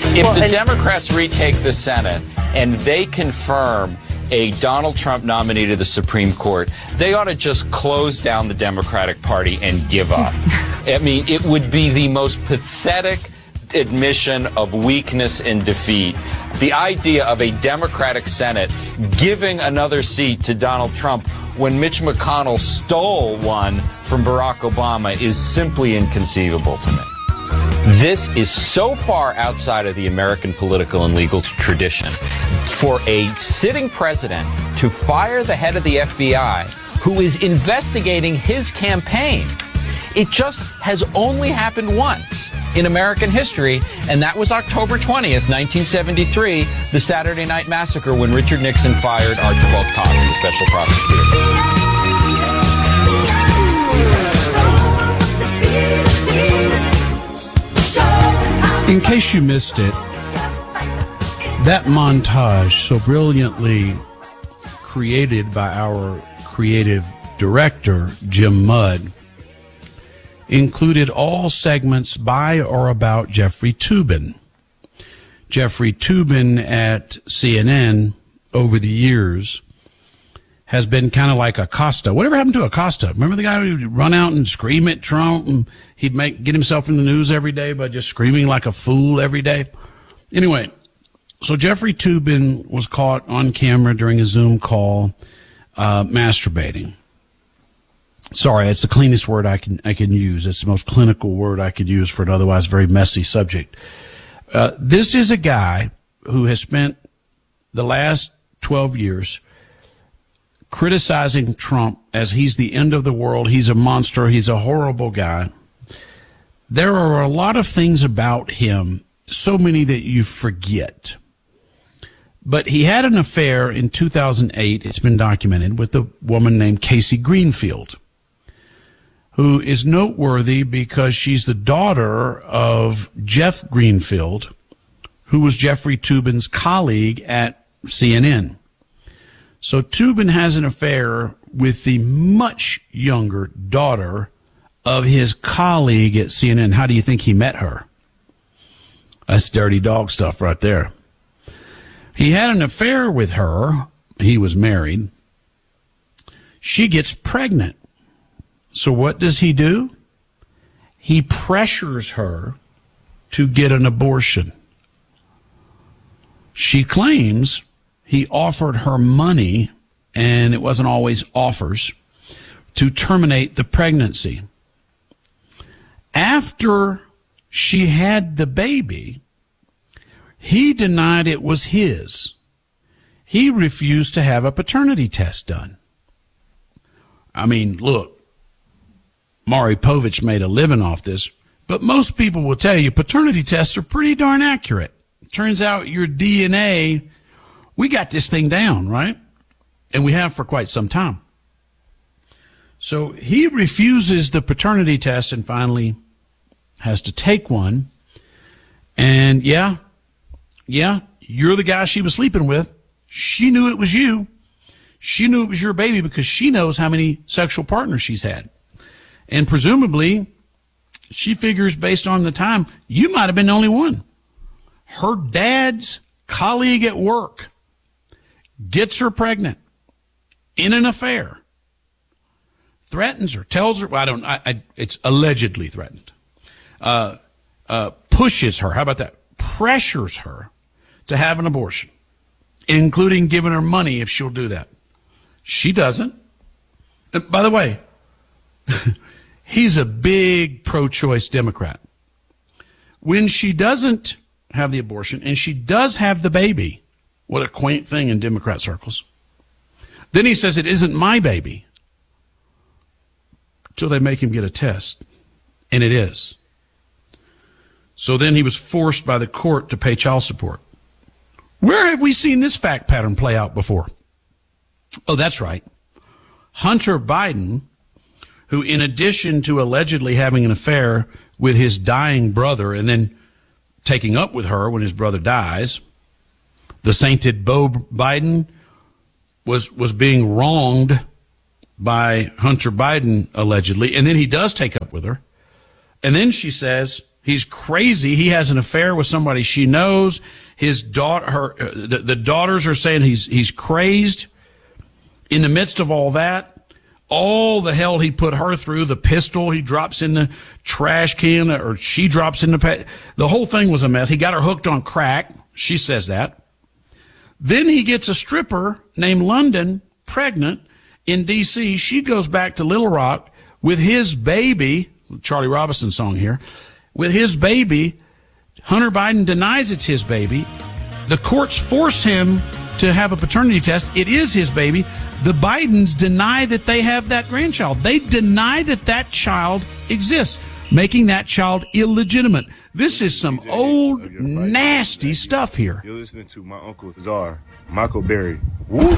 If the Democrats retake the Senate and they confirm a Donald Trump nominee to the Supreme Court, they ought to just close down the Democratic Party and give up. I mean, it would be the most pathetic admission of weakness and defeat. The idea of a Democratic Senate giving another seat to Donald Trump when Mitch McConnell stole one from Barack Obama is simply inconceivable to me. This is so far outside of the American political and legal tradition for a sitting president to fire the head of the FBI who is investigating his campaign. It just has only happened once in American history, and that was October 20th, 1973, the Saturday Night Massacre, when Richard Nixon fired Archibald Cox, the special prosecutor. In case you missed it, that montage, so brilliantly created by our creative director, Jim Mudd, included all segments by or about Jeffrey Toobin. Jeffrey Toobin at CNN over the years has been kind of like Acosta. Whatever happened to Acosta? Remember the guy who would run out and scream at Trump, and he'd get himself in the news every day by just screaming like a fool every day? Anyway, so Jeffrey Toobin was caught on camera during a Zoom call masturbating. Sorry, it's the cleanest word I can use. It's the most clinical word I could use for an otherwise very messy subject. This is a guy who has spent the last 12 years criticizing Trump as he's the end of the world. He's a monster. He's a horrible guy. There are a lot of things about him, so many that you forget. But he had an affair in 2008, it's been documented, with a woman named Casey Greenfield, who is noteworthy because she's the daughter of Jeff Greenfield, who was Jeffrey Toobin's colleague at CNN. So Toobin has an affair with the much younger daughter of his colleague at CNN. How do you think he met her? That's dirty dog stuff right there. He had an affair with her. He was married. She gets pregnant. So what does he do? He pressures her to get an abortion. She claims he offered her money, and it wasn't always offers, to terminate the pregnancy. After she had the baby, he denied it was his. He refused to have a paternity test done. I mean, look, Maury Povich made a living off this, but most people will tell you paternity tests are pretty darn accurate. Turns out your DNA, we got this thing down, right? And we have for quite some time. So he refuses the paternity test and finally has to take one. And yeah, you're the guy she was sleeping with. She knew it was you. She knew it was your baby because she knows how many sexual partners she's had. And presumably, she figures based on the time, you might have been the only one. Her dad's colleague at work gets her pregnant in an affair, threatens her, tells her, well, it's allegedly threatened, pushes her, how about that, pressures her to have an abortion, including giving her money if she'll do that. She doesn't. And by the way, he's a big pro-choice Democrat. When she doesn't have the abortion and she does have the baby, what a quaint thing in Democrat circles, then he says it isn't my baby until they make him get a test, and it is. So then he was forced by the court to pay child support. Where have we seen this fact pattern play out before? Oh, that's right. Hunter Biden, who in addition to allegedly having an affair with his dying brother and then taking up with her when his brother dies, the sainted Beau Biden was being wronged by Hunter Biden allegedly, and then he does take up with her, and then she says He's crazy. He has an affair with somebody she knows. His daughter, the daughters are saying he's crazed. In the midst of all that, all the hell he put her through, the pistol he drops in the trash can, or she drops in the whole thing was a mess. He got her hooked on crack. She says that. Then he gets a stripper named London pregnant in D.C. She goes back to Little Rock with his baby, Charlie Robinson song here, with his baby. Hunter Biden denies it's his baby. The courts force him to have a paternity test. It is his baby. The Bidens deny that they have that grandchild. They deny that child exists, making that child illegitimate. This is some old, nasty stuff here. You're listening to my Uncle Czar, Michael Berry. Woo!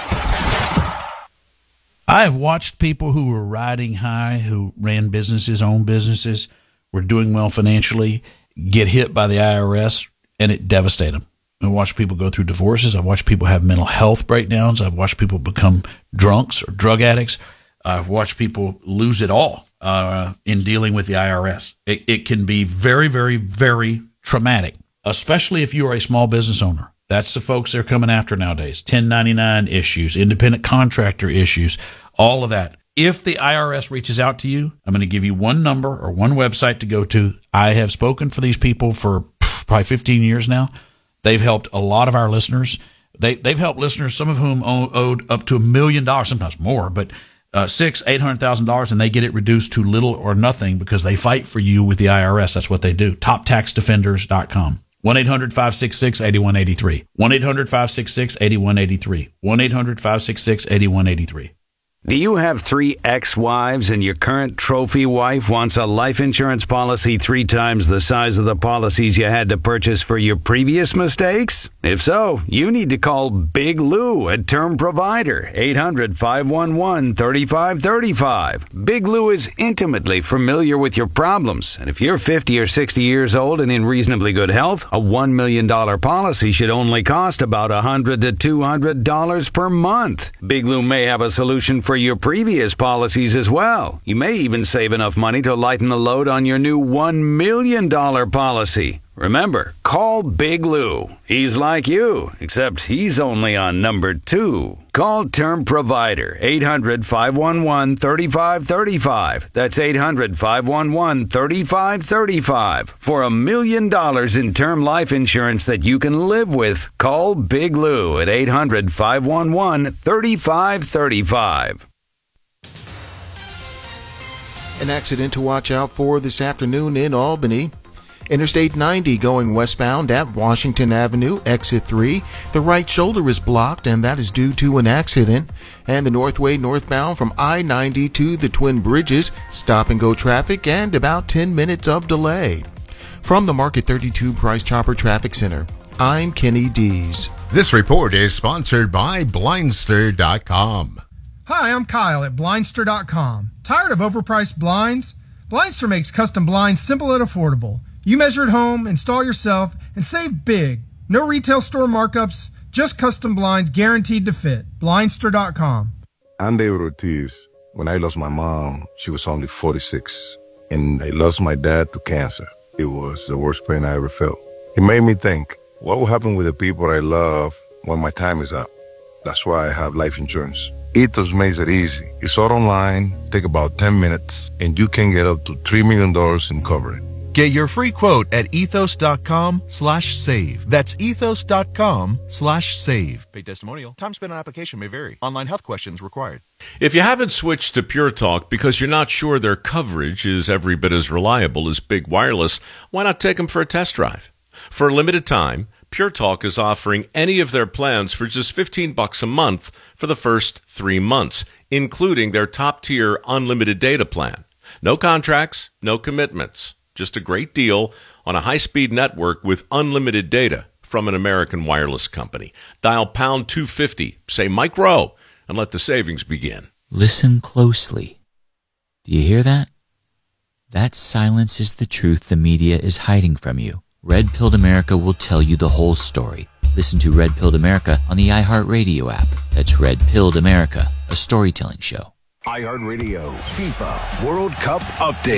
I have watched people who were riding high, who ran businesses, owned businesses, were doing well financially, get hit by the IRS, and it devastated them. I've watched people go through divorces. I've watched people have mental health breakdowns. I've watched people become drunks or drug addicts. I've watched people lose it all in dealing with the IRS. It can be very, very, very traumatic, especially if you are a small business owner. That's the folks they're coming after nowadays. 1099 issues, independent contractor issues, all of that. If the IRS reaches out to you, I'm going to give you one number or one website to go to. I have spoken for these people for probably 15 years now. They've helped a lot of our listeners. They've helped listeners, some of whom owed up to $1 million, sometimes more, but $800,000, and they get it reduced to little or nothing because they fight for you with the IRS. That's what they do. TopTaxDefenders.com. 1-800-566-8183. 1-800-566-8183. 1-800-566-8183. Do you have 3 ex-wives and your current trophy wife wants a life insurance policy 3 times the size of the policies you had to purchase for your previous mistakes? If so, you need to call Big Lou at Term Provider, 800-511-3535. Big Lou is intimately familiar with your problems, and if you're 50 or 60 years old and in reasonably good health, a $1 million policy should only cost about $100 to $200 per month. Big Lou may have a solution for your previous policies as well. You may even save enough money to lighten the load on your new $1 million policy. Remember, call Big Lou. He's like you, except he's only on number 2. Call Term Provider, 800-511-3535. That's 800-511-3535. For $1 million in term life insurance that you can live with, call Big Lou at 800-511-3535. An accident to watch out for this afternoon in Albany. Interstate 90 going westbound at Washington Avenue, exit 3. The right shoulder is blocked, and that is due to an accident. And the Northway northbound from I-90 to the Twin Bridges, stop-and-go traffic and about 10 minutes of delay. From the Market 32 Price Chopper Traffic Center, I'm Kenny Dees. This report is sponsored by Blindster.com. Hi, I'm Kyle at Blindster.com. Tired of overpriced blinds? Blindster makes custom blinds simple and affordable. You measure at home, install yourself, and save big. No retail store markups, just custom blinds guaranteed to fit. Blindster.com. I'm David Ortiz. When I lost my mom, she was only 46. And I lost my dad to cancer. It was the worst pain I ever felt. It made me think, what will happen with the people I love when my time is up? That's why I have life insurance. Ethos makes it easy. It's all online, take about 10 minutes, and you can get up to $3 million in coverage. Get your free quote at ethos.com/save. That's ethos.com/save. Paid testimonial. Time spent on application may vary. Online health questions required. If you haven't switched to Pure Talk because you're not sure their coverage is every bit as reliable as Big Wireless, why not take them for a test drive? For a limited time, Pure Talk is offering any of their plans for just $15 a month for the first 3 months, including their top-tier unlimited data plan. No contracts, no commitments. Just a great deal on a high-speed network with unlimited data from an American wireless company. Dial pound 250, say Mike Rowe, and let the savings begin. Listen closely. Do you hear that? That silence is the truth the media is hiding from you. Red Pilled America will tell you the whole story. Listen to Red Pilled America on the iHeartRadio app. That's Red Pilled America, a storytelling show. iHeartRadio FIFA World Cup Update.